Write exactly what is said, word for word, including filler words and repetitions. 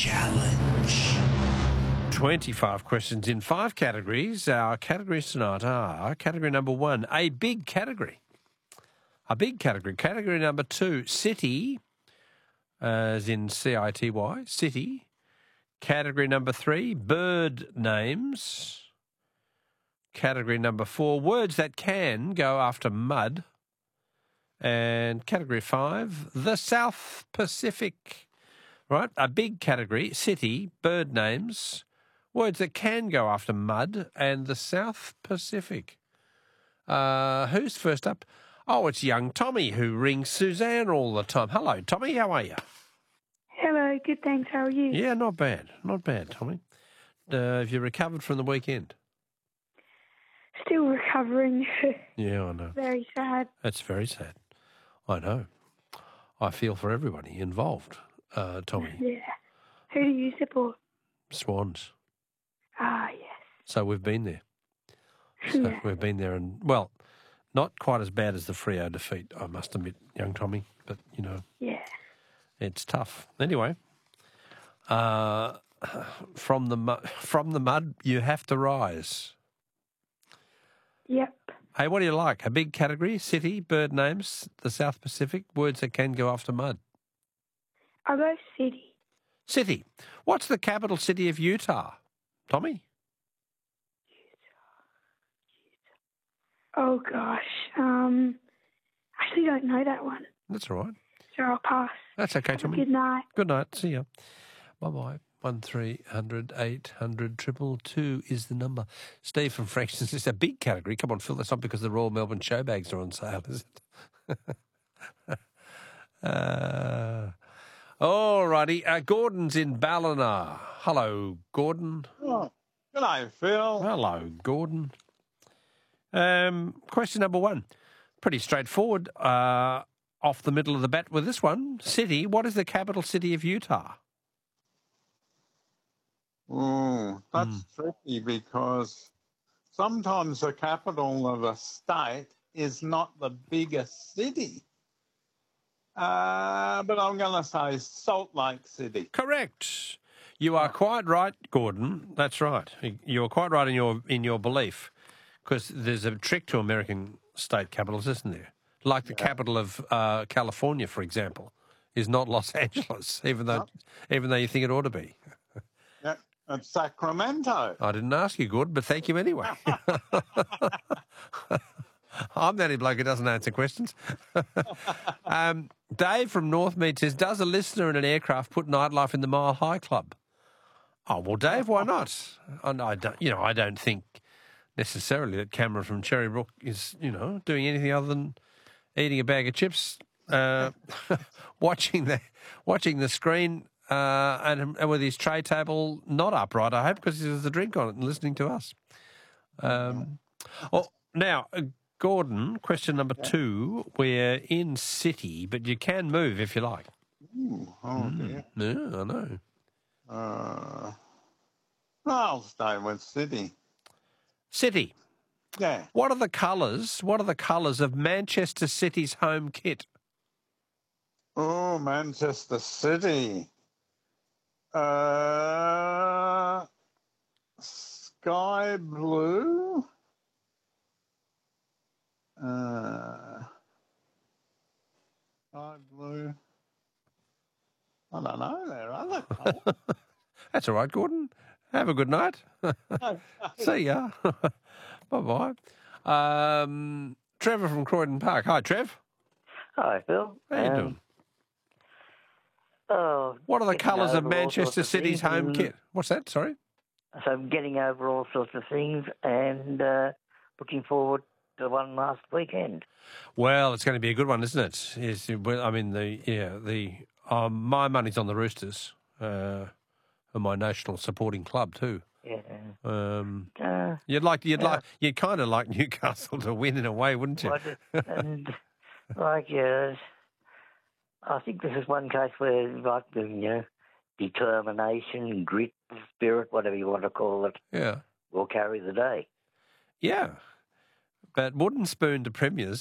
challenge. twenty-five questions in five categories. Our categories tonight are category number one, a big category. A big category. Category number two, city, as in C I T Y, city. Category number three, bird names. Category number four, words that can go after mud. And category five, the South Pacific. Right, a big category, city, bird names, words that can go after mud, and the South Pacific. Uh, who's first up? Oh, it's young Tommy who rings Suzanne all the time. Hello, Tommy, how are you? Hello, good thanks, how are you? Yeah, not bad, not bad, Tommy. Uh, have you recovered from the weekend? Still recovering. Yeah, I know. Very sad. That's very sad. I know. I feel for everybody involved, uh, Tommy. Yeah. Who do you support? Swans. Ah, yes. So we've been there. So Yeah. we've been there and, well, not quite as bad as the Freo defeat, I must admit, young Tommy, but, you know, Yeah. it's tough. Anyway, uh, from the mu- from the mud, you have to rise. Yep. Hey, what do you like? A big category, city, bird names, the South Pacific, words that can go after mud. I'll go city. City. What's the capital city of Utah, Tommy? Oh, gosh. Um, I actually don't know that one. That's all right. So I'll pass. That's okay, Have a Tommy. good night. Good night. See ya. Bye-bye. One three hundred eight hundred triple two is the number. Steve from Frankston's. It's a big category. Come on, Phil. That's not because the Royal Melbourne show bags are on sale, is it? uh, all righty. Uh, Gordon's in Ballina. Hello, Gordon. Oh, good day, Phil. Hello, Gordon. Um, question number one. Pretty straightforward. Uh, off the middle of the bat with this one. City. What is the capital city of Utah? Oh, that's tricky because sometimes the capital of a state is not the biggest city. Uh, but I'm going to say Salt Lake City. Correct. You are quite right, Gordon. That's right. You're quite right in your in your belief, because there's a trick to American state capitals, isn't there? Like the Yeah. capital of uh, California, for example, is not Los Angeles, even though even though you think it ought to be. Yeah, it's Sacramento. I didn't ask you, Gordon, but thank you anyway. I'm the only bloke who doesn't answer questions. um, Dave from Northmead says, does a listener in an aircraft put nightlife in the Mile High Club? Oh, well, Dave, why not? And I don't, you know, I don't think necessarily that Cameron from Cherrybrook is, you know, doing anything other than eating a bag of chips, uh, watching the watching the screen, uh, and, and with his tray table not upright, I hope, because there's a drink on it and listening to us. Um, well, now, uh, Gordon, question number two. We're in city, but you can move if you like. Ooh, oh, dear. Yeah, I know. Uh, no, I'll stay with City. City. Yeah. What are the colours? What are the colours of Manchester City's home kit? Oh, Manchester City. Uh, sky blue. Uh, sky blue. I don't know. There are other colours. That's all right, Gordon. Have a good night. See ya. Bye-bye. Um, Trevor from Croydon Park. Hi, Trev. Hi, Phil. How you Um, doing? Oh, What are the getting colours of over all Manchester sorts of City's things home and- kit? What's that? Sorry? So I'm getting over all sorts of things and uh, looking forward to one last weekend. Well, it's going to be a good one, isn't it? Is well, I mean, the yeah, the um, my money's on the Roosters, uh, and my national supporting club too. Yeah. Um, Uh, you'd like, you'd Yeah. like, you'd kind of like Newcastle to win in a way, wouldn't you? what- and like, uh, I think this is one case where, like, the, you know, determination, grit, spirit, whatever you want to call it, Yeah, will carry the day. yeah. But wooden spoon to premiers